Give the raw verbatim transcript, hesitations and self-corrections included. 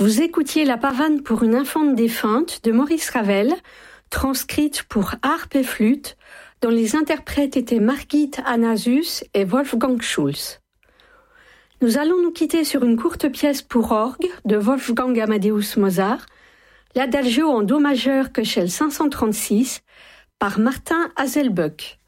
Vous écoutiez La pavane pour une infante défunte de Maurice Ravel, transcrite pour harpe et flûte, dont les interprètes étaient Margit Anasus et Wolfgang Schulz. Nous allons nous quitter sur une courte pièce pour orgue de Wolfgang Amadeus Mozart, l'Adagio en do majeur Köchel cinq cent trente-six, par Martin Haselböck.